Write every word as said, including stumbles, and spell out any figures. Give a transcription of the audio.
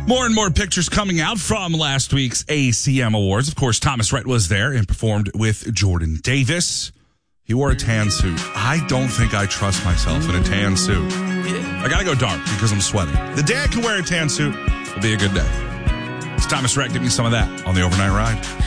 More and more pictures coming out from last week's A C M Awards. Of course, Thomas Rhett was there and performed with Jordan Davis. He wore a tan suit. I don't think I trust myself in a tan suit. I gotta go dark because I'm sweating. The day I can wear a tan suit will be a good day. It's Thomas Rhett. Give me some of that on the Overnight Ride.